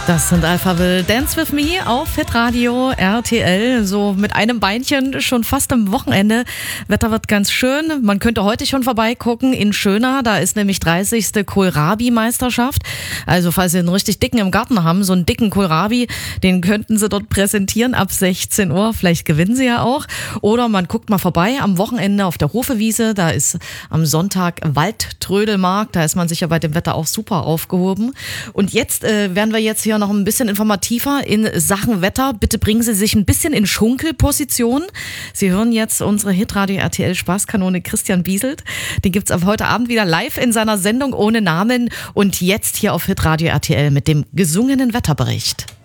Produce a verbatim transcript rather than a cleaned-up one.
Das sind Alphaville, Dance With Me auf Hitradio R T L. So mit einem Beinchen schon fast am Wochenende. Wetter wird ganz schön. Man könnte heute schon vorbeigucken in Schöna. Da ist nämlich dreißigste Kohlrabi-Meisterschaft. Also falls Sie einen richtig dicken im Garten haben, so einen dicken Kohlrabi, den könnten Sie dort präsentieren ab sechzehn Uhr. Vielleicht gewinnen Sie ja auch. Oder man guckt mal vorbei am Wochenende auf der Hofewiese. Da ist am Sonntag Waldtrödelmarkt. Da ist man sicher bei dem Wetter auch super aufgehoben. Und jetzt äh, werden wir jetzt hier noch ein bisschen informativer in Sachen Wetter. Bitte bringen Sie sich ein bisschen in Schunkelposition. Sie hören jetzt unsere Hitradio R T L Spaßkanone Christian Bieselt. Den gibt's ab heute Abend wieder live in seiner Sendung ohne Namen und jetzt hier auf Hitradio R T L mit dem gesungenen Wetterbericht.